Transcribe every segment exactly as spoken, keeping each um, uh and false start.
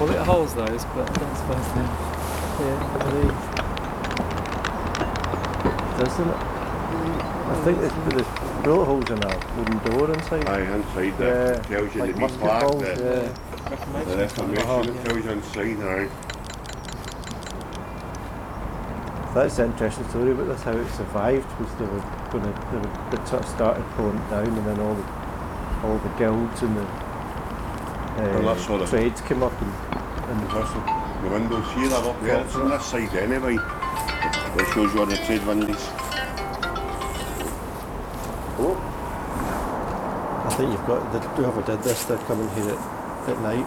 bullet holes those, but I don't suppose they. Yeah, I believe. Doesn't it? I think there's, there's bullet holes in a wooden door inside. Aye, inside Yeah, that tells you like the wee musket plaque, balls, the, yeah. the information Uh-huh. it tells you inside, aye. That's the interesting story about this, how it survived, was they were going to, they, were, they sort of started pulling it down, and then all the, all the guilds and the Well, uh, that's sort of- trades came up and, and Russell, the windows here are up there, it's on this side anyway. It shows you all the trade windows. Oh, I think you've got, the, whoever did this, they're coming here at, at night.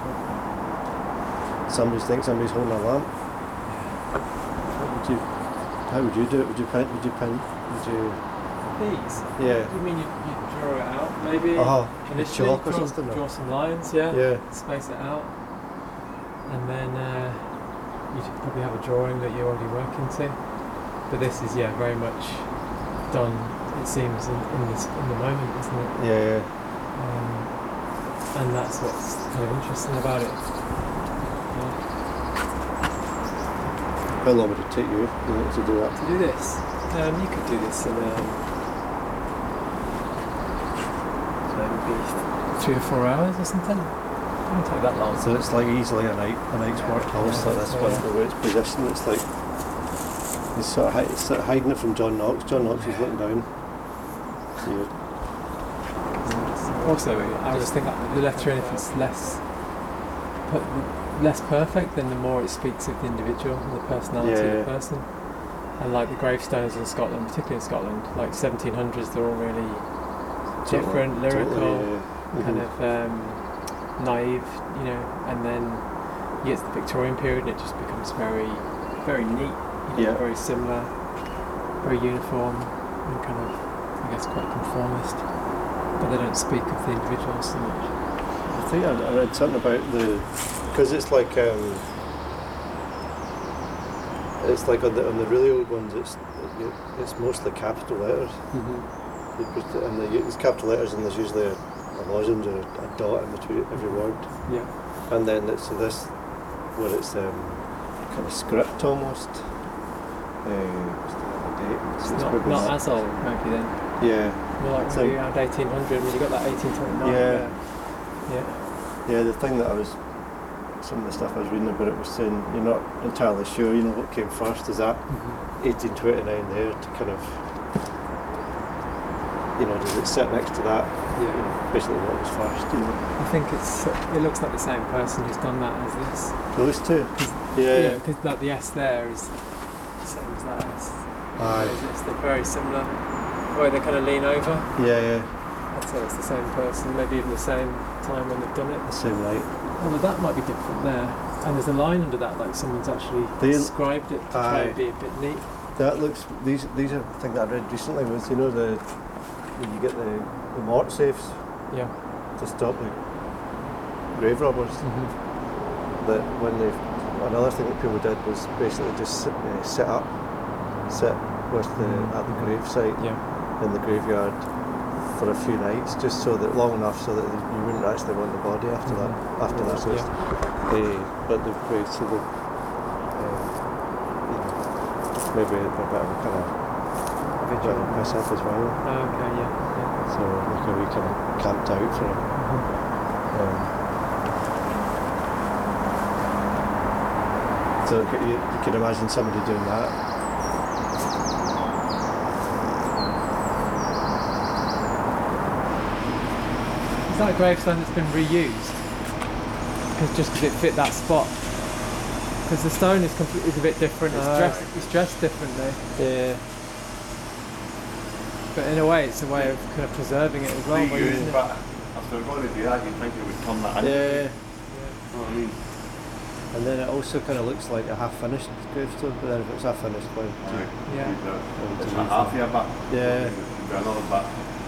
Somebody thinks somebody's holding a lamp. How would you, how would you do it? Would you paint, would you paint, would you... These? Yeah. You mean you, you draw it out, maybe? Uh-huh. Initially, Chalk or draw, something, or- draw some lines, yeah. Yeah. Space it out. And then uh, you'd probably have a drawing that you're already working to. But this is, yeah, very much done, it seems, in, in, this, in the moment, isn't it? Yeah, yeah. Um, and that's what's kind of interesting about it. Yeah. How long would it take you to do that? To do this, um, you could do this in um, so it would be three or four hours or something. It wouldn't take that long. So it's like easily a night, a night's work. Almost like this one, the way it's positioned. It's like he's sort of, hi- it's sort of hiding it from John Knox. John Knox is looking down. So you're, Also, I just think that the lettering, if it's less per- less perfect, then the more it speaks of the individual and the personality Yeah. of the person. And like the gravestones in Scotland, particularly in Scotland, like seventeen hundreds, they're all really different, totally, lyrical, totally, yeah. kind Mhm. of um, naive, you know. And then you get to the Victorian period, and it just becomes very, very neat, you know, Yeah. very similar, very uniform, and kind of, I guess, quite conformist. But they don't speak of the individual so much. I think I, I read something about the, because it's like um, it's like on the on the really old ones, it's it's mostly capital letters. Mm-hmm. You put- And the, it's capital letters, and there's usually a, a lozenge or a, a dot in between every word. Yeah. And then it's this, where it's um, kind of script almost. Uh, what's the other date? It's It's not, maybe not not- as old, maybe then. Yeah, More like So- maybe around eighteen hundred, when you got that eighteen twenty-nine. Yeah. there. Yeah. yeah. The thing that I was, some of the stuff I was reading about it was saying you're not entirely sure. You know what came first? Is that Mm-hmm. eighteen twenty-nine there to kind of, you know, does it sit next to that? Yeah. Basically, what was first? You know, I think it's it looks like the same person who's done that as this. those two. Yeah. Yeah. Because like the S there is the same as that S. Aye. It's, they're very similar. The way they kind of lean over. Yeah, yeah. I'd say it's the same person, maybe even the same time when they've done it. The same light. Although that might be different there. And there's a line under that, like someone's actually They- described it to try Aye. and be a bit neat. That looks. These these are the thing that I read recently was, you know, the when you get the the mort safes Yeah. to stop the grave robbers. Mm-hmm. That when they, another thing that people did was basically just sit, uh, sit up, sit with the at the grave site Yeah. in the graveyard for a few nights, just so that long enough so that you wouldn't actually want the body after that. After that, so it's, uh, but the way so the uh, you know, maybe a bit of a kind of vigil and piss up as well. Oh, okay, yeah. yeah. So like a wee kind of camped out for it. Um, so you, you can imagine somebody doing that. Is that a gravestone that's been reused? Cause, just because it fit that spot? Because the stone is complete, is a bit different, it's, Ah. dressed, it's dressed differently. Yeah. But in a way, it's a way of kind of preserving it as well. by using reused, it. but if they're going to do that, you'd think it would come that in. Yeah. You know what I mean? And then it also kind of looks like a half finished gravestone, but then if it's half finished, why would you? Aye. Yeah. You'd do it. why would It's you a use half it? year bit. Yeah. You'd do another bit.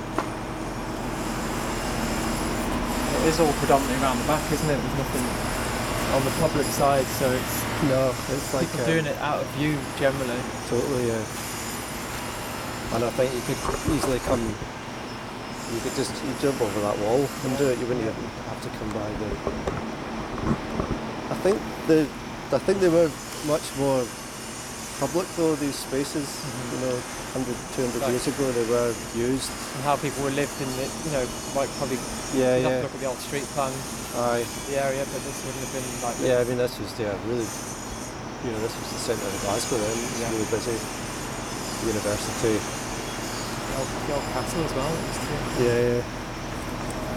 It is all predominantly around the back, isn't it? There's nothing on the public side, so it's No, it's like people uh, doing it out of view generally. Totally, yeah. And I think you could easily come, you could just you jump over that wall and do it. You wouldn't even have to come by the think the I think they were much more public though, these spaces. Mhm. You know, one hundred, two hundred Right. years ago they were used. And how people were lived in the, you know, like probably Yeah, you'd have yeah. to look at the old street plan, Aye. the area, but this wouldn't have been like Yeah, I mean this was yeah, really, you know, this was the centre of Glasgow then. It was Yeah. really busy. University. the old, the old castle as well. It used to be. Yeah, yeah.